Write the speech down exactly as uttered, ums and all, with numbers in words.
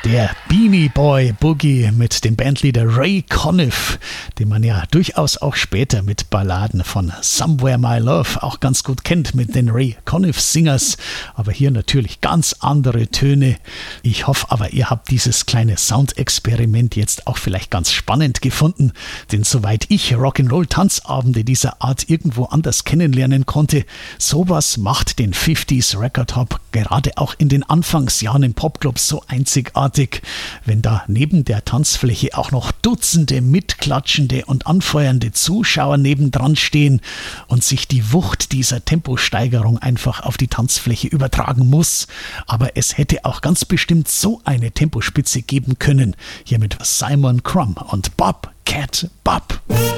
Der Beanie Boy Boogie mit dem Bandleader Ray Conniff, den man ja durchaus auch später mit Balladen von Somewhere My Love auch ganz gut kennt, mit den Ray Conniff Singers. Aber hier natürlich ganz andere Töne. Ich hoffe aber, ihr habt dieses kleine Soundexperiment jetzt auch vielleicht ganz spannend gefunden, denn soweit ich Rock'n'Roll-Tanzabende dieser Art irgendwo anders kennenlernen konnte, sowas macht den fünfziger Record Hop gerade auch in den Anfangsjahren im Popclub so einzigartig, wenn da neben der Tanzfläche auch noch Dutzende mitklatschende und anfeuernde Zuschauer nebendran stehen und sich die Wucht dieser Temposteigerung einfach auf die Tanzfläche übertragen muss. Aber es hätte auch ganz bestimmt so eine Tempospitze geben können. Hier mit Simon Crumb und Bob Cat Bob.